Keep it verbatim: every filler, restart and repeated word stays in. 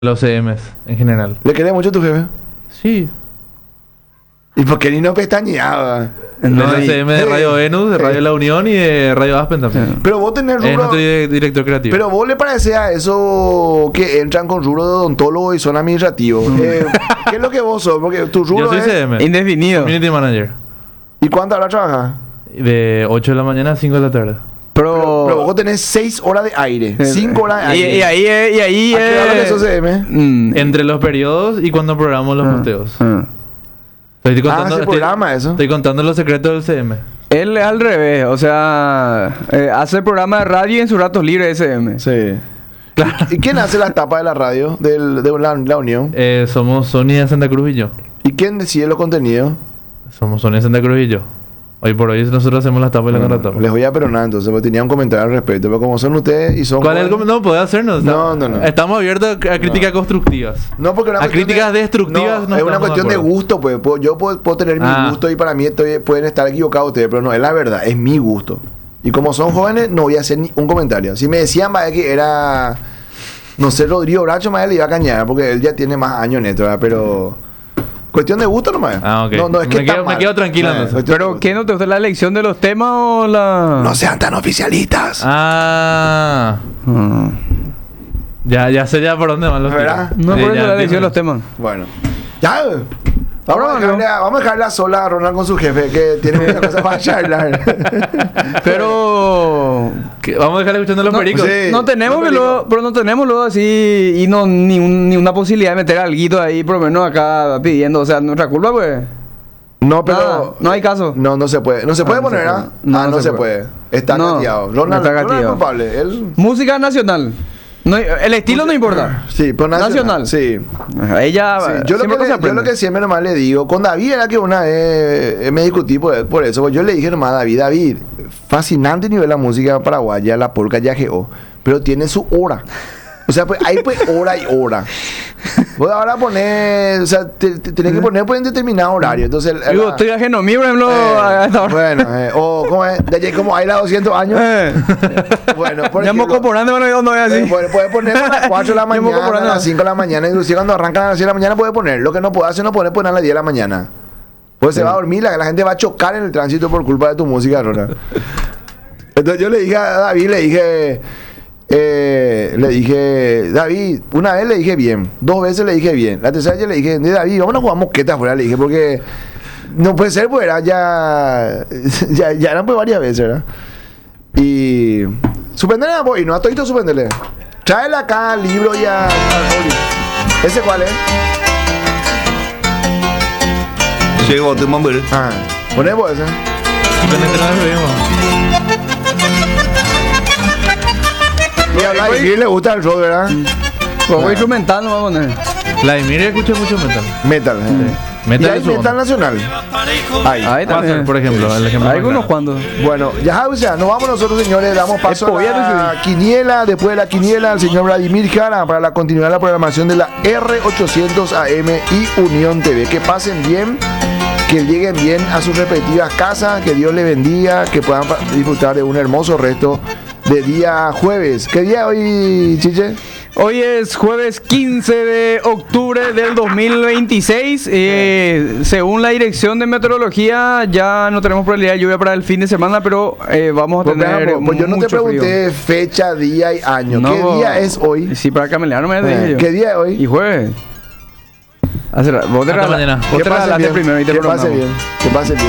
los C Ms en general. ¿Le querés mucho a tu jefe? Sí. ¿Y por qué ni no pestañeaba? No, y- C M de Radio Venus, de Radio La Unión y de Radio Aspen también. Pero vos tenés Es rubro... nuestro di- director creativo. Pero vos le parece a eso que entran con rubro de odontólogo y son administrativos. Eh, ¿Qué es lo que vos sos? Porque tu Yo rubro soy es... C M, Indefinido. Community Manager. ¿Y cuánto ahora trabajas? De ocho de la mañana a cinco de la tarde. Pero, Pero vos tenés seis horas de aire, cinco horas de y, aire. y ahí es- y ahí ¿A qué hora es- que sos C M? Mm. Entre los periodos y cuando programamos los posteos. Ah. Estoy Ah, contando, se estoy- programa eso. Estoy contando los secretos del C M. Él es al revés, o sea, eh, hace programa de radio y en sus ratos libres S M. Sí. ¿Y quién hace las tapas de la radio del- de la, la Unión? Eh, somos Sony de Santa Cruz y yo. ¿Y quién decide los contenidos? Somos Sony de Santa Cruz y yo. Hoy por hoy nosotros hacemos las tapas y la contratapa. Les voy a perdonar entonces, porque tenía un comentario al respecto. Pero como son ustedes y son... ¿Cuál es el jóvenes- com- No, puede hacernos. No, no, no. Estamos abiertos a críticas constructivas. No, porque una A cuestión críticas destructivas no, no es una estamos cuestión de de, acuerdo. gusto, pues. Puedo- Yo puedo, puedo tener mi Ah. gusto y para mí estoy- pueden estar equivocados ustedes, pero no, es la verdad, es mi gusto. Y como son jóvenes, no voy a hacer ni un comentario. Si me decían, vaya, que era, no sé, Rodrigo Bracho, más le iba a cañar, porque él ya tiene más años neto, ¿verdad? Pero cuestión de gusto nomás. Ah, ok. No, no, es que Me está quedo- me mal. quedo tranquilo, Eh, entonces. cuestión de Pero, gusto. ¿qué no te gusta la elección de los temas o la...? No sean tan oficialistas. Ah. Ah. Ya, ya sé ya por dónde van los ¿Verdad? tiros. No, Sí, por eso ya la elección de entiendo. los temas. Bueno. Ya. Vamos a, Ahora, dejarle, a- vamos a dejarla sola a Ronald con su jefe, que tiene muchas cosas para charlar. Pero... ¿Qué? Vamos a dejar escuchando los No, pericos. sí. No tenemos no que perico. luego, pero no tenemos luego así y no ni, un- ni una posibilidad de meter alguito ahí, por lo menos acá pidiendo, o sea, nuestra culpa pues. No, pero... Nada, no hay caso. No, no se puede. No se puede Ah, no se poner, puede. ¿ah? No, ah, no no, se se puede. puede. Está No, cateado. no Ronald, está Ronald es cateado. culpable. Él... Música nacional. No, el estilo no importa. Sí, pero nacional. Nacional. Sí. Ella Sí, Yo, lo que siempre le- se yo aprende. lo que siempre nomás le digo, con David era que una vez eh, me discutí por, por eso, pues yo le dije nomás a David, David, fascinante nivel la música paraguaya, la polka yajeó, pero tiene su hora. O sea, pues hay pues hora y hora. Vos ahora poner, o sea, te, te- tenés que poner pues en determinado horario. Entonces, el- Digo, la- estoy ajeno a mí, por ejemplo, eh, a esta hora. bueno, eh, o como es, de allí como hay la doscientos años. Eh. Bueno, por Ya ejemplo, moco por ande, bueno, no es Eh, así. puede, puede poner a las cuatro de la Yo me mañana, compro a nada. las cinco de la mañana, inclusive cuando arrancan a las siete de la mañana puede poner. Lo que no puede hacer no puede poner a las diez de la mañana. Pues se va a dormir, la, la gente va a chocar en el tránsito por culpa de tu música, Ronald. Entonces yo le dije a David, le dije, eh, le dije, David, una vez le dije bien, dos veces le dije bien, la tercera vez le dije, David, vamos a jugar mosqueta afuera, le dije, porque no puede ser, pues era ya, ya, ya eran pues varias veces, ¿verdad? Y suspenderle a y no a todito suspenderle. Tráele acá al libro y a, al boli. ¿Ese cuál es? Llegó tu mamá. Ah, ponemos ese. Con este no nos vemos. Y a Vladimir le gusta el rock, ¿verdad? Juego instrumental no vamos a poner. Vladimir escucha mucho metal. Metal. eh. Metal y hay es su metal onda. nacional. Ahí. Ahí Quasar, también. por ejemplo, el ejemplo Hay más unos claro. cuantos. Bueno, ya o sea, nos vamos nosotros, señores, damos paso Es a la poeta, quiniela, después de la quiniela, el señor Vladimir Jara para la continuidad de la programación de la R ochocientos A M y Unión T V. Que pasen bien, que lleguen bien a sus respectivas casas, que Dios les bendiga, que puedan pa- disfrutar de un hermoso resto de día jueves. ¿Qué día hoy, Chiche? Hoy es jueves quince de octubre del dos mil veintiséis. Eh, según la dirección de meteorología, ya no tenemos probabilidad de lluvia para el fin de semana, pero eh, vamos a Pues, tener. veamos, pues yo no te mucho frío. pregunté fecha, día y año. No, ¿Qué día es hoy? Sí, para camelear no me dije Eh, yo. ¿Qué día es hoy? Y jueves. Hace ra- vos te Hasta regala- mañana. vos te Que pase regalaste bien, primero y te que pase programamos. bien, que pase bien.